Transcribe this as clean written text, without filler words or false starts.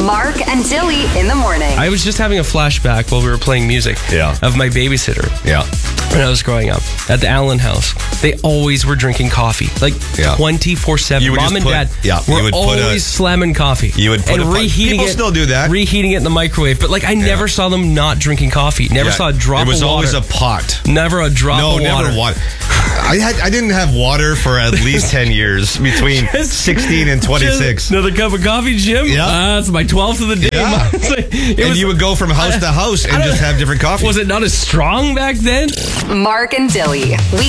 Mark and Dilly in the morning. I was just having a flashback while we were playing music of my babysitter. Yeah. When I was growing up at the Allen house, they always were drinking coffee, like 24/7. Mom and Dad were always slamming coffee. You would put and reheating people it. Still do that. Reheating it in the microwave, but like I never saw them not drinking coffee. Never saw a drop of water. It was always a pot. Never a drop of water. No, never water. I didn't have water for at least 10 years between 16 and 26. Another cup of coffee, Jim? Yeah. That's my 12th of the day. Yeah. You would go from house to house and just have different coffee. Was it not as strong back then? Mark and Dilly.